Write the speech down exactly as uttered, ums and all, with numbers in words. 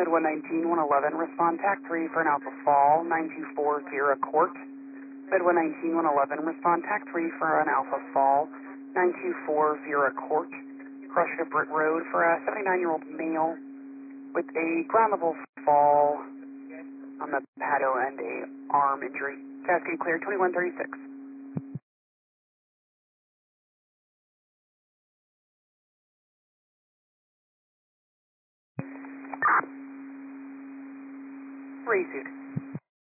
Mid one nineteen, one eleven, respond T A C three for an Alpha Fall, nine two four Vera Court. Mid one nineteen, one eleven, respond T A C three for an Alpha Fall, nine two four Vera Court. Cross to Brick Road for a seventy-nine-year-old male with a ground level fall on the patio and a arm injury. Cascade clear, twenty-one thirty-six. Received.